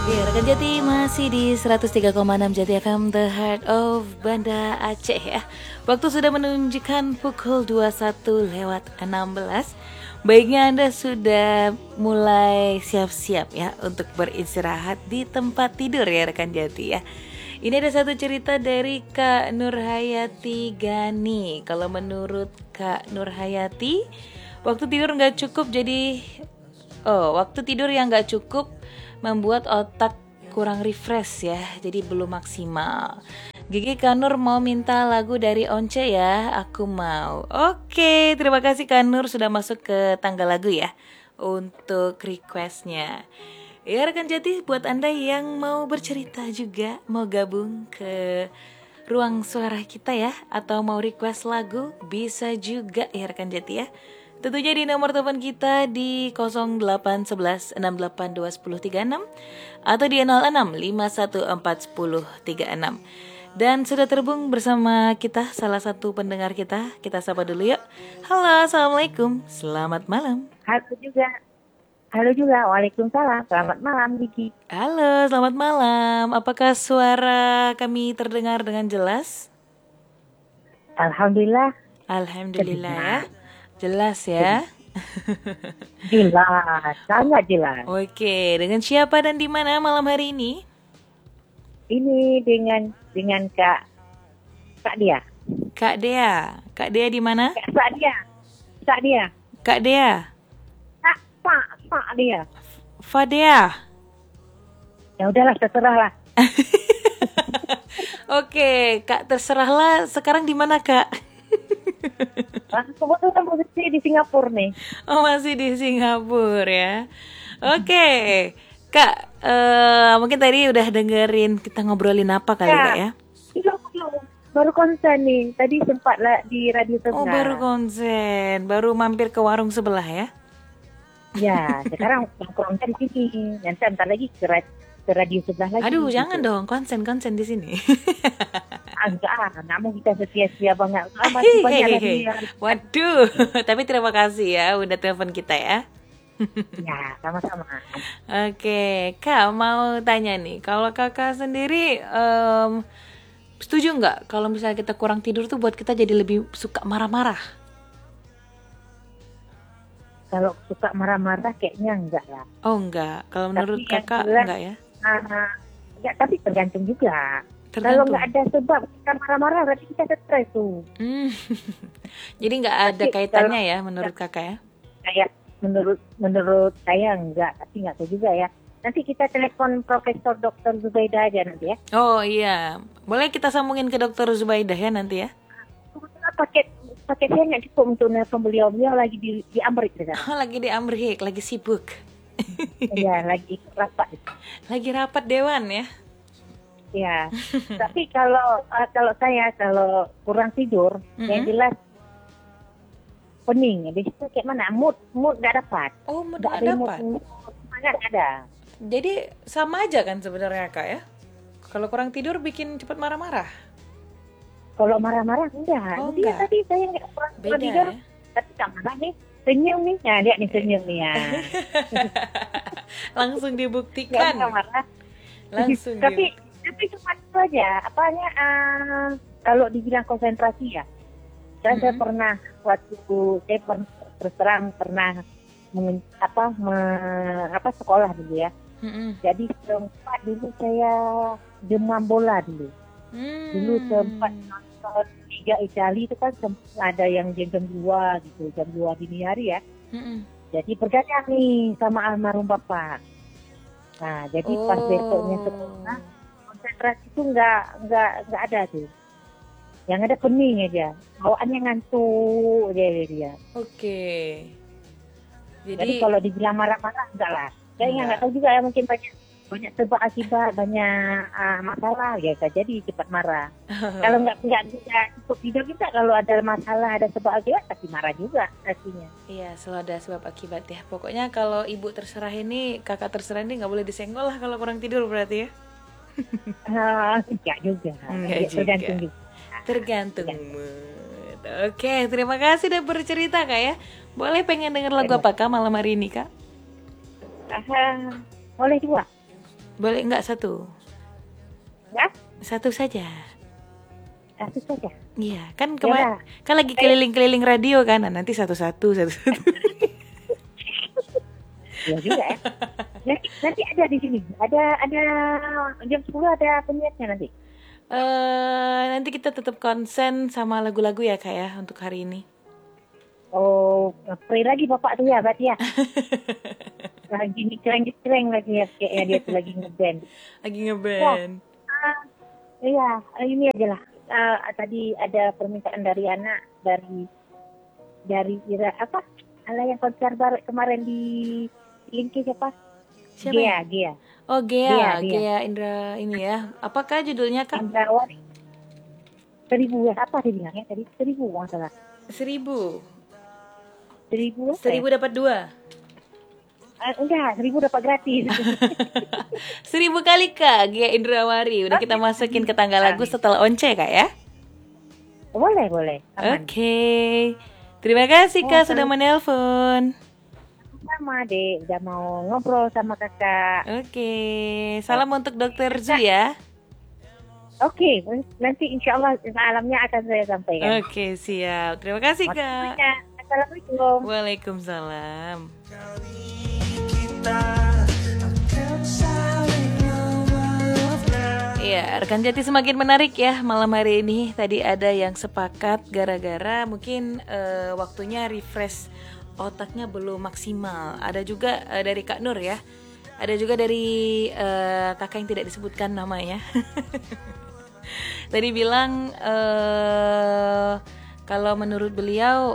Ya, rekan Jati masih di 103,6 Jati FM, The Heart of Banda Aceh ya. Waktu sudah menunjukkan pukul 21 lewat 16. Baiknya Anda sudah mulai siap-siap ya untuk beristirahat di tempat tidur ya rekan Jati ya. Ini ada satu cerita dari Kak Nurhayati Gani. Kalau menurut Kak Nurhayati, waktu tidur nggak cukup waktu tidur yang nggak cukup membuat otak kurang refresh ya, jadi belum maksimal. Gigi Kanur mau minta lagu dari Once ya, aku mau. Oke, terima kasih Kanur sudah masuk ke tangga lagu ya untuk requestnya. Ya rekan Jati, buat Anda yang mau bercerita juga, mau gabung ke ruang suara kita ya, atau mau request lagu, bisa juga ya rekan Jati ya. Tentunya di nomor telepon kita di 0811 682 1036 atau di 06 514 1036. Dan sudah terhubung bersama kita salah satu pendengar kita. Kita sapa dulu yuk. Halo, assalamualaikum. Selamat malam. Halo juga, waalaikumsalam. Selamat malam, Diki. Halo, selamat malam. Apakah suara kami terdengar dengan jelas? Alhamdulillah. Alhamdulillah ya. Jelas ya. Jelas, sangat jelas. Oke, dengan siapa dan di mana malam hari ini? Ini dengan Kak Dia. Kak Dea. Kak Dea di mana? Kak Dia. Kak Dea. Pak Dia. Fadea. Ya udahlah, terserahlah. Oke, Kak terserahlah. Sekarang di mana Kak? Kebetulan posisi di Singapura nih. Oh masih di Singapura ya. Oke, Kak. Mungkin tadi udah dengerin kita ngobrolin apa kali Kak ya? Belum. Baru konsen nih. Tadi sempat lah di radio sebelah. Oh baru konsen, baru mampir ke warung sebelah ya? Ya, sekarang konsen di sini. Nanti antar lagi ke radio sebelah lagi. Aduh, jangan dong konsen di sini. Enggak mau kita setia-setia banget. Masih banyak lagi. Waduh, tapi terima kasih ya udah telepon kita ya. Ya, sama-sama. Oke, Kak mau tanya nih, kalau kakak sendiri setuju nggak kalau misalnya kita kurang tidur tuh buat kita jadi lebih suka marah-marah? Kalau suka marah-marah kayaknya enggak lah. Oh enggak, kalau menurut Tapi kakak jelas, enggak ya? Enggak, tapi tergantung juga. Kalau Tergantung. nggak ada sebab kita marah-marah, berarti kita stres tuh. Jadi nggak ada Tapi kaitannya kalau ya menurut kakak ya? Kayak menurut saya enggak, tapi enggak tahu juga ya. Nanti kita telepon Profesor Dr. Zubaidah aja nanti ya. Oh iya, boleh kita sambungin ke Dokter Zubaidah ya nanti ya? Kebetulan paket saya nggak cukup untuk nelpon beliau lagi di Amerika sekarang. Oh, lagi di Amrik, lagi sibuk. Iya, lagi rapat. Lagi rapat dewan ya? Ya, tapi kalau saya kurang tidur, yang jelas pening. Di situ kayak mana? Mood nggak dapat. Oh, mood Nggak nggak ada dapat. Semangat nggak ada. Jadi sama aja kan sebenarnya kak ya? Kalau kurang tidur bikin cepat marah-marah. Kalau marah-marah enggak. Oh, Jadi enggak. tadi saya nggak kurang Beda tidur, ya? tapi nggak marah nih. Senyum nih, nah lihat nih senyum nih ya. Langsung dibuktikan. Nggak marah. Langsung tapi cuma itu aja. Apanya? Kalau dibilang konsentrasi ya. Saya pernah terus terang pernah sekolah dulu ya. Jadi sempat dulu saya demam bola dulu. Dulu sempat nonton Liga Italia itu kan ada yang jam 2 gitu, jam 2 dini hari ya. Jadi bergantian nih sama almarhum bapak. Nah, jadi pas besoknya sekolah konsentrasi itu nggak ada tuh. Yang ada pening aja, bawaannya ngantuk dia. Oke. Jadi kalau dibilang marah-marah enggak lah. Saya nggak tahu juga ya, mungkin banyak sebab akibat, banyak masalah ya, jadi cepat marah. Kalau nggak cukup tidur kita, kalau ada masalah, ada sebab akibat pasti marah juga pastinya. Iya, selalu ada sebab akibat ya. Pokoknya kalau ibu terserah ini, kakak terserah ini nggak boleh disenggol lah kalau kurang tidur berarti ya. Enggak juga. Tergantung juga. Tergantung mood. Oke, terima kasih udah bercerita kak ya. Boleh pengen denger lagu apa kak malam hari ini kak? Boleh dua. Boleh enggak satu? Ya? Satu saja. Satu saja. Iya, kan Ya. kan lagi keliling-keliling radio kan. Nah, nanti satu-satu. Ya juga ya. Nanti ada di sini. Ada jam 10 ada penyiarnya nanti. Nanti kita tetap konsen sama lagu-lagu ya Kak ya untuk hari ini. Oh, pray lagi bapak tuh ya, berarti ya. Lagi cereng lagi ya, kayaknya dia tuh lagi ngeband. Lagi ngeband. Iya, ini aja lah. Tadi ada permintaan dari anak dari Ira apa? Ala yang konser baru kemarin di Linky siapa? Siapa? Gia. Oh, Gia Indra ini ya. Apakah judulnya Kak? Indrawati. 1000 ya, apa dia bilangnya tadi? 1000 nggak salah. 1000. 1000 dapat 2. Enggak, 1000 dapat gratis. 1000 kali Kak, Gia Indrawari. Udah kita masukin ke tangga lagu setelah once Kak ya. Boleh. Oke. Terima kasih Kak sudah menelpon. Sama Dek, udah mau ngobrol sama kakak. Oke. Salam untuk Dokter Zu ya. Oke, nanti insya Allah malamnya akan saya sampaikan. Oke, siap. Terima kasih Kak. Assalamualaikum. Waalaikumsalam. Ya, rekan Jati semakin menarik ya malam hari ini. Tadi ada yang sepakat gara-gara mungkin waktunya refresh otaknya belum maksimal. Ada juga dari Kak Nur ya. Ada juga dari kakak yang tidak disebutkan namanya. Tadi bilang kalau menurut beliau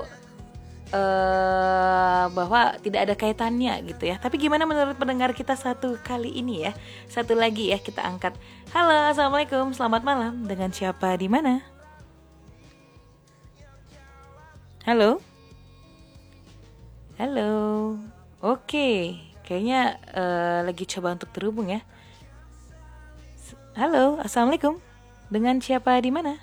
bahwa tidak ada kaitannya gitu ya. Tapi gimana menurut pendengar kita satu kali ini ya? Satu lagi ya kita angkat. Halo, assalamualaikum, selamat malam. Dengan siapa di mana? Halo. Oke, kayaknya lagi coba untuk terhubung ya. Halo, assalamualaikum. Dengan siapa di mana?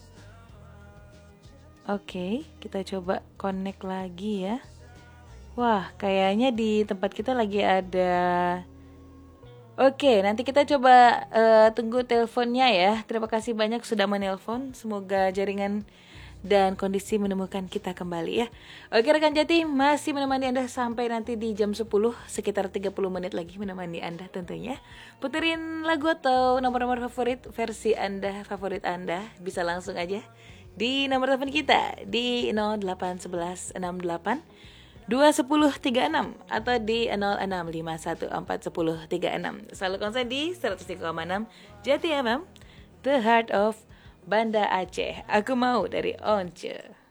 Oke, kita coba connect lagi ya. Wah, kayaknya di tempat kita lagi ada. Oke, nanti kita coba tunggu teleponnya ya. Terima kasih banyak sudah menelpon. Semoga jaringan dan kondisi menemukan kita kembali ya. Oke rekan Jati, masih menemani Anda sampai nanti di jam 10, sekitar 30 menit lagi menemani Anda tentunya. Puterin lagu atau nomor-nomor favorit versi Anda, favorit Anda, bisa langsung aja di nomor telepon kita di 0811 68 21036 atau di 0651411036. Selalu konsen di 103,6 Jati FM, The Heart of Banda Aceh. Aku mau dari Once.